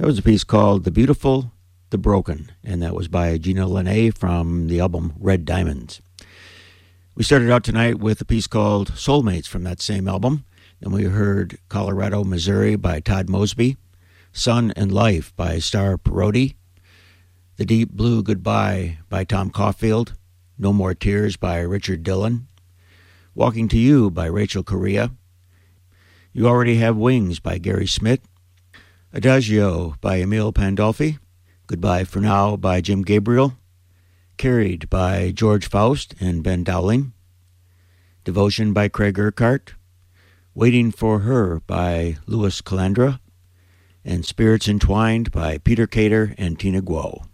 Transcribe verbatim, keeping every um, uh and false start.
That was a piece called The Beautiful, The Broken, and that was by Gina Lene from the album Red Diamonds. We started out tonight with a piece called Soulmates from that same album. Then we heard Colorado, Missouri by Todd Mosby, Sun and Life by Star Parodi, The Deep Blue Goodbye by Tom Caulfield, No More Tears by Richard Dillon, Walking to You by Rachel Correa, You Already Have Wings by Gary Smith, Adagio by Emil Pandolfi, Goodbye for Now by Jim Gabriel, Carried by George Faust and Ben Dowling, Devotion by Craig Urquhart, Waiting for Her by Louis Calandra, and Spirits Entwined by Peter Cater and Tina Guo.